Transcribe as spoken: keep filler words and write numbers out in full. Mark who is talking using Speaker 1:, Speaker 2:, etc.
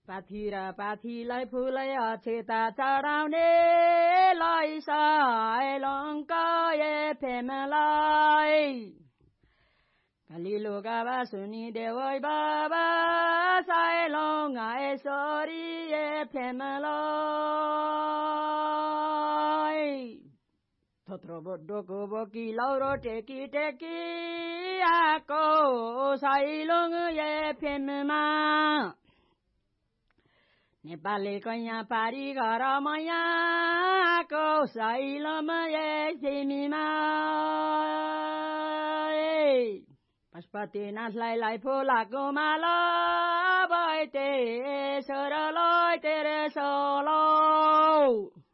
Speaker 1: पाथी र पाथीलाई फुलै अक्षता चढाउने लै साइलङ्क ए फेमलाई कलिलो गावा सुनिदेऊ बाबा साइलङ आएसरी ए फेमलाई थोत्रो बोड्डोको बोकी लौरो टेकी टेकी आको साइलङ ए फेममा नेपाली कैया पारी घर मैयाको साइलम ए सिमीमा पशुपतिनाथलाई लाई फुलाको माला बैते सरलाई तेरे सोलो